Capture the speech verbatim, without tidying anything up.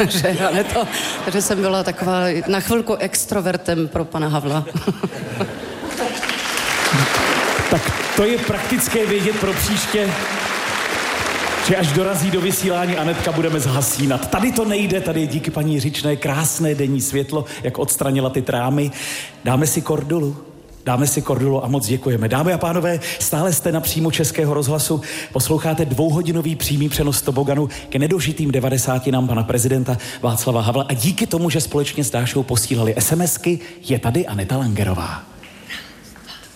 že, to, že jsem byla taková na chvilku extrovertem pro pana Havla. Tak to je praktické vědět pro příště, že až dorazí do vysílání Anetka, budeme zhasínat. Tady to nejde, tady je díky paní Jiřičné krásné denní světlo, jak odstranila ty trámy. Dáme si kordulu. Dáme si kordulu a moc děkujeme. Dámy a pánové, stále jste na příjmu Českého rozhlasu, posloucháte dvouhodinový přímý přenos toboganu k nedožitým devadesátinám pana prezidenta Václava Havla a díky tomu, že společně s Dášou posílali SMSky, je tady Aneta Langerová.